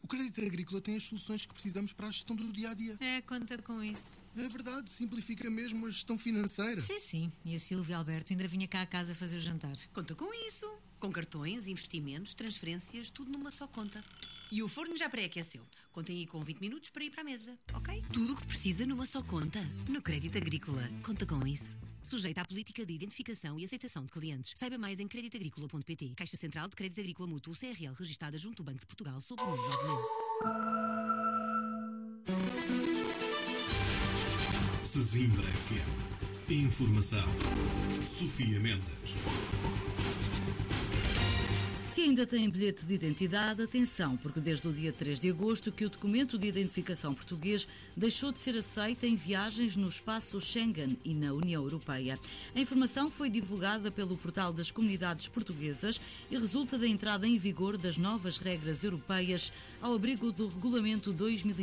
O Crédito Agrícola tem as soluções que precisamos para a gestão do dia-a-dia. Conta com isso. É verdade, simplifica mesmo a gestão financeira. Sim. E a Silvia Alberto ainda vinha cá à casa fazer o jantar. Conta com isso. Com cartões, investimentos, transferências, tudo numa só conta. E o forno já pré-aqueceu. Contem aí com 20 minutos para ir para a mesa, ok? Tudo o que precisa numa só conta. No Crédito Agrícola. Conta com isso. Sujeita à política de identificação e aceitação de clientes. Saiba mais em creditagricola.pt. Caixa Central de Crédito Agrícola Mútuo CRL, registada junto ao Banco de Portugal, sob o número 9000. Sesimbra FM. Informação. Sofia Mendes. Se ainda tem bilhete de identidade, atenção, porque desde o dia 3 de agosto que o documento de identificação português deixou de ser aceito em viagens no espaço Schengen e na União Europeia. A informação foi divulgada pelo portal das comunidades portuguesas e resulta da entrada em vigor das novas regras europeias ao abrigo do Regulamento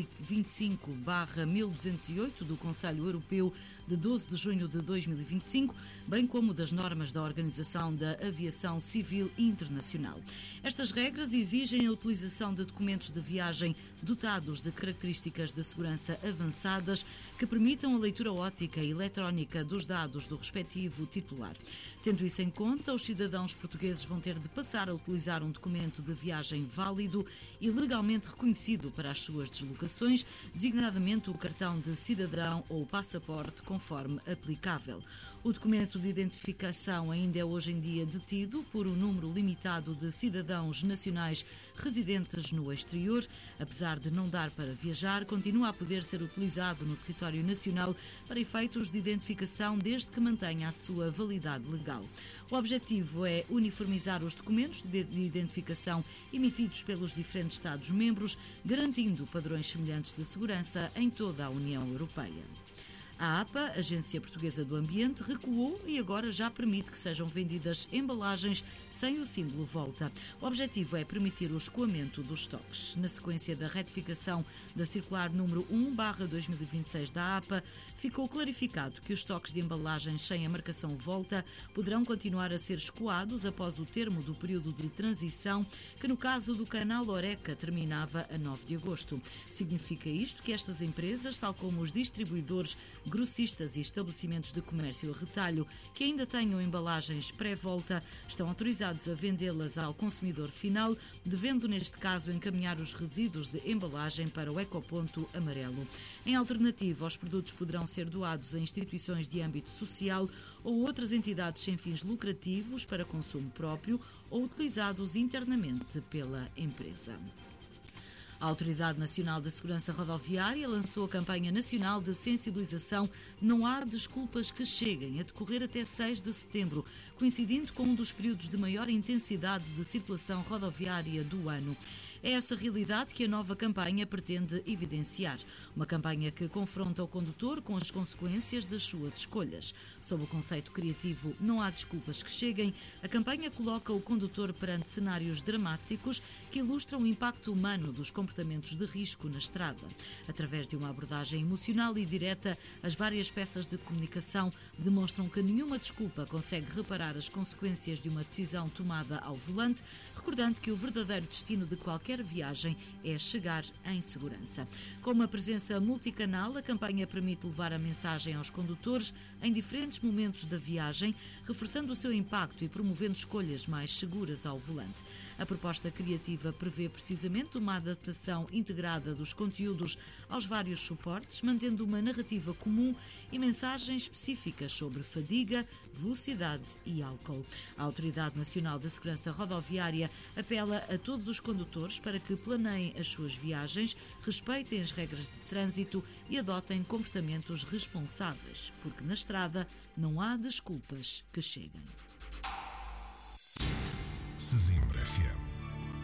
2025/1208 do Conselho Europeu de 12 de junho de 2025, bem como das normas da Organização da Aviação Civil Internacional. Estas regras exigem a utilização de documentos de viagem dotados de características de segurança avançadas que permitam a leitura óptica e eletrónica dos dados do respectivo titular. Tendo isso em conta, os cidadãos portugueses vão ter de passar a utilizar um documento de viagem válido e legalmente reconhecido para as suas deslocações, designadamente o cartão de cidadão ou o passaporte, conforme aplicável. O documento de identificação ainda é hoje em dia detido por um número limitado de cidadãos nacionais residentes no exterior. Apesar de não dar para viajar, continua a poder ser utilizado no território nacional para efeitos de identificação desde que mantenha a sua validade legal. O objetivo é uniformizar os documentos de identificação emitidos pelos diferentes Estados-membros, garantindo padrões semelhantes de segurança em toda a União Europeia. A APA, Agência Portuguesa do Ambiente, recuou e agora já permite que sejam vendidas embalagens sem o símbolo volta. O objetivo é permitir o escoamento dos estoques. Na sequência da retificação da circular número 1/2026 da APA, ficou clarificado que os estoques de embalagens sem a marcação volta poderão continuar a ser escoados após o termo do período de transição, que no caso do canal Oreca terminava a 9 de agosto. Significa isto que estas empresas, tal como os distribuidores, grossistas e estabelecimentos de comércio a retalho que ainda tenham embalagens pré-volta estão autorizados a vendê-las ao consumidor final, devendo neste caso encaminhar os resíduos de embalagem para o ecoponto amarelo. Em alternativa, os produtos poderão ser doados a instituições de âmbito social ou outras entidades sem fins lucrativos para consumo próprio ou utilizados internamente pela empresa. A Autoridade Nacional de Segurança Rodoviária lançou a campanha nacional de sensibilização Não Há Desculpas que Cheguem, a decorrer até 6 de setembro, coincidindo com um dos períodos de maior intensidade de circulação rodoviária do ano. É essa realidade que a nova campanha pretende evidenciar. Uma campanha que confronta o condutor com as consequências das suas escolhas. Sob o conceito criativo Não Há Desculpas que Cheguem, a campanha coloca o condutor perante cenários dramáticos que ilustram o impacto humano dos comportamentos de risco na estrada. Através de uma abordagem emocional e direta, as várias peças de comunicação demonstram que nenhuma desculpa consegue reparar as consequências de uma decisão tomada ao volante, recordando que o verdadeiro destino de qualquer viagem é chegar em segurança. Com uma presença multicanal, a campanha permite levar a mensagem aos condutores em diferentes momentos da viagem, reforçando o seu impacto e promovendo escolhas mais seguras ao volante. A proposta criativa prevê precisamente uma adaptação integrada dos conteúdos aos vários suportes, mantendo uma narrativa comum e mensagens específicas sobre fadiga, velocidade e álcool. A Autoridade Nacional de Segurança Rodoviária apela a todos os condutores para que planeiem as suas viagens, respeitem as regras de trânsito e adotem comportamentos responsáveis, porque na estrada não há desculpas que cheguem.